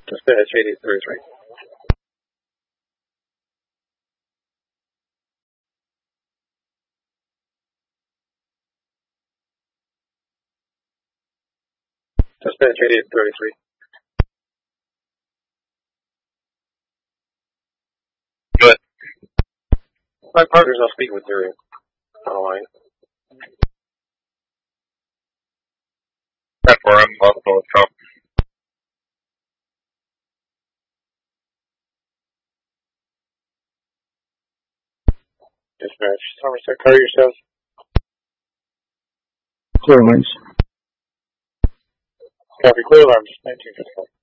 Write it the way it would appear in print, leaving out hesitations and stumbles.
Dispatch 8833. Dispatch 8833. Good. My partner's not speaking with you on the line. That's where I'm also from. Dispatch. Somerset, car yourself. Clear wings. Copy, clear alarm, 1954.